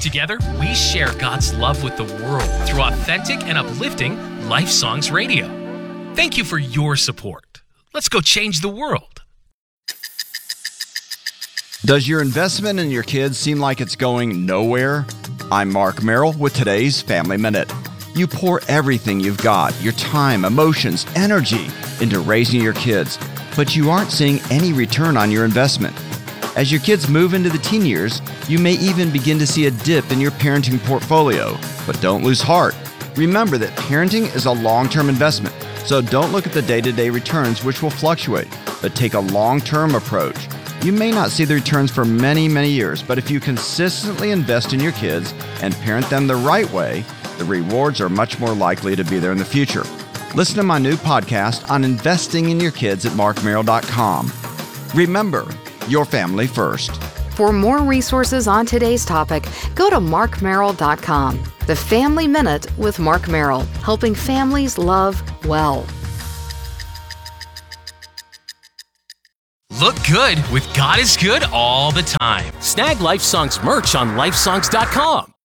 Together, we share God's love with the world through authentic and uplifting Life Songs Radio. Thank you for your support. Let's go change the world. Does your investment in your kids seem like it's going nowhere? I'm Mark Merrill with today's Family Minute. You pour everything you've got, your time, emotions, energy, into raising your kids, but you aren't seeing any return on your investment. As your kids move into the teen years, you may even begin to see a dip in your parenting portfolio. But don't lose heart. Remember that parenting is a long-term investment, so don't look at the day-to-day returns, which will fluctuate, but take a long-term approach. You may not see the returns for many, many years, but if you consistently invest in your kids and parent them the right way, the rewards are much more likely to be there in the future. Listen to my new podcast on investing in your kids at markmerrill.com. Remember, your family first. For more resources on today's topic, go to markmerrill.com. The Family Minute with Mark Merrill, helping families love well. Look good with God is Good all the time. Snag Life Songs merch on lifesongs.com.